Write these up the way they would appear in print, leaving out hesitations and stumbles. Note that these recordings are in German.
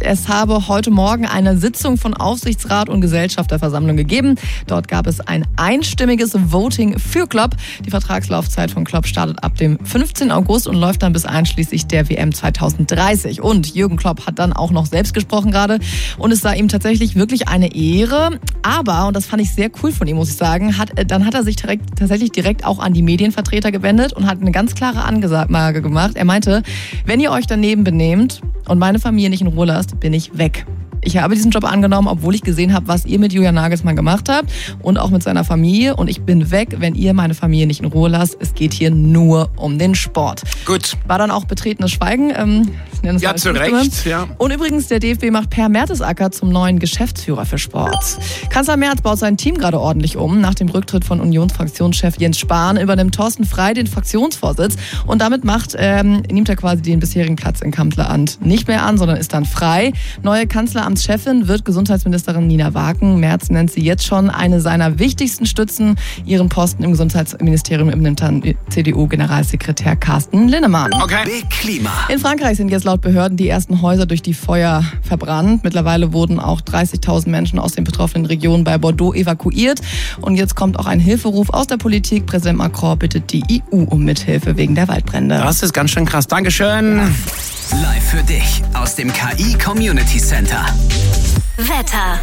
Es habe heute Morgen eine Sitzung von Aufsichtsrat und Gesellschafterversammlung gegeben. Dort gab es ein einstimmiges Voting für Klopp. Die Vertragslaufzeit von Klopp startet ab dem 15. August und läuft dann bis einschließlich der WM 2030. Und Jürgen Klopp hat dann auch noch selbst gesprochen gerade und es sei ihm tatsächlich wirklich eine Ehre. Aber, und das fand ich sehr cool von ihm, muss ich sagen, hat er sich tatsächlich direkt auch an die Medienvertreter gewendet und hat eine ganz klare Ansage gemacht. Er meinte, wenn ihr euch daneben benehmt und meine Familie nicht in Ruhe lasst, bin ich weg. Ich habe diesen Job angenommen, obwohl ich gesehen habe, was ihr mit Julian Nagelsmann gemacht habt und auch mit seiner Familie. Und ich bin weg, wenn ihr meine Familie nicht in Ruhe lasst. Es geht hier nur um den Sport. Gut. War dann auch betretenes Schweigen. Ja, zu Recht. Ja. Und übrigens, der DFB macht Per Mertesacker zum neuen Geschäftsführer für Sport. Kanzler Merz baut sein Team gerade ordentlich um. Nach dem Rücktritt von Unionsfraktionschef Jens Spahn übernimmt Thorsten Frey den Fraktionsvorsitz. Und damit nimmt er quasi den bisherigen Platz in Kanzleramt nicht mehr an, sondern ist dann frei. Neue Kanzleramtschefin wird Gesundheitsministerin Nina Waken. Merz nennt sie jetzt schon eine seiner wichtigsten Stützen. Ihren Posten im Gesundheitsministerium übernimmt dann CDU-Generalsekretär Carsten Linnemann. Okay. Big Klima. In Frankreich sind jetzt laut Behörden die ersten Häuser durch die Feuer verbrannt. Mittlerweile wurden auch 30.000 Menschen aus den betroffenen Regionen bei Bordeaux evakuiert. Und jetzt kommt auch ein Hilferuf aus der Politik. Präsident Macron bittet die EU um Mithilfe wegen der Waldbrände. Das ist ganz schön krass. Dankeschön. Live für dich aus dem KI Community Center. Wetter.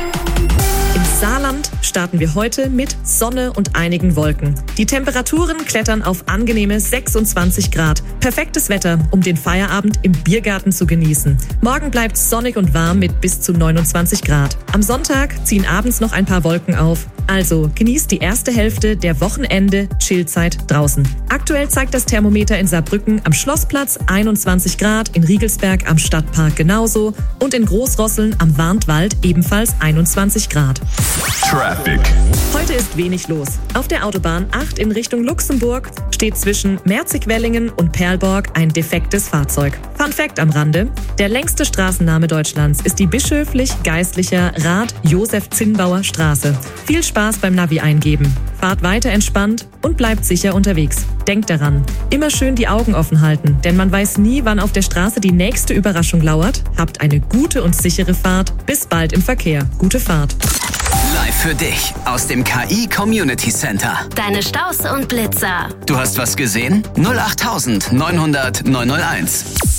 Im Saarland starten wir heute mit Sonne und einigen Wolken. Die Temperaturen klettern auf angenehme 26 Grad. Perfektes Wetter, um den Feierabend im Biergarten zu genießen. Morgen bleibt sonnig und warm mit bis zu 29 Grad. Am Sonntag ziehen abends noch ein paar Wolken auf. Also genießt die erste Hälfte der Wochenende-Chillzeit draußen. Aktuell zeigt das Thermometer in Saarbrücken am Schlossplatz 21 Grad, in Riegelsberg am Stadtpark genauso und in Großrosseln am Warntwald ebenfalls 21 Grad. Traffic. Heute ist wenig los. Auf der Autobahn 8 in Richtung Luxemburg steht zwischen Merzigwellingen und Perlborg ein defektes Fahrzeug. Fun Fact am Rande: Der längste Straßenname Deutschlands ist die bischöflich-geistlicher Rath-Josef-Zinnbauer Straße. Viel Spaß beim Navi eingeben. Fahrt weiter entspannt und bleibt sicher unterwegs. Denkt daran, immer schön die Augen offen halten, denn man weiß nie, wann auf der Straße die nächste Überraschung lauert. Habt eine gute und sichere Fahrt. Bis bald im Verkehr. Gute Fahrt. Live für dich aus dem KI Community Center. Deine Staus und Blitzer. Du hast was gesehen? 08900 901.